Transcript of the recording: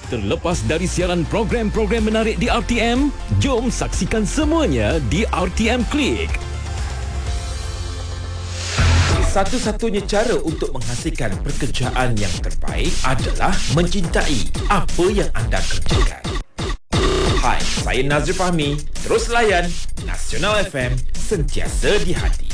Terlepas dari siaran program-program menarik di RTM, jom saksikan semuanya di RTM Klik. Satu-satunya cara untuk menghasilkan pekerjaan yang terbaik adalah mencintai apa yang anda kerjakan. Hai, saya Nazri Fahmi. Terus layan Nasional FM, sentiasa di hati.